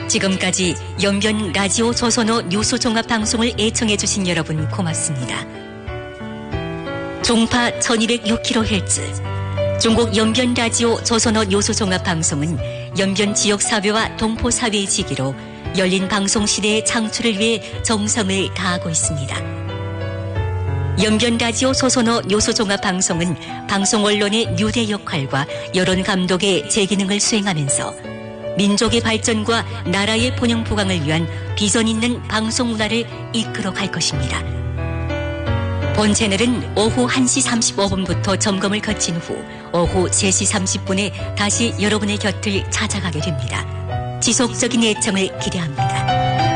지금까지 연변 라디오 조선어 뉴스 종합 방송을 애청해 주신 여러분 고맙습니다. 종파 1206kHz 중국 연변 라디오 조선어 뉴스 종합 방송은 연변 지역 사회와 동포 사회의 지기로 열린 방송 시대의 창출을 위해 정성을 다하고 있습니다. 연변 라디오 조선어 뉴스 종합 방송은 방송 언론의 뉴대 역할과 여론 감독의 제기능을 수행하면서 민족의 발전과 나라의 번영 부강을 위한 비전 있는 방송 문화를 이끌어 갈 것입니다. 본 채널은 오후 1시 35분부터 점검을 거친 후 오후 3시 30분에 다시 여러분의 곁을 찾아가게 됩니다. 지속적인 애청을 기대합니다.